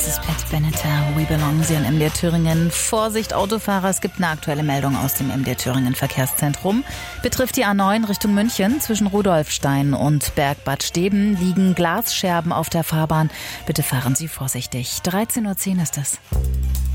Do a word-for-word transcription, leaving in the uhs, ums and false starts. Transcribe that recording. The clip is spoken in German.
Das ist Pat Benatar, We Belong, Sie in M D R Thüringen. Vorsicht Autofahrer, es gibt eine aktuelle Meldung aus dem M D R Thüringen Verkehrszentrum. Betrifft die A neun Richtung München. Zwischen Rudolfstein und Bergbad Steben liegen Glasscherben auf der Fahrbahn. Bitte fahren Sie vorsichtig. dreizehn Uhr zehn ist es.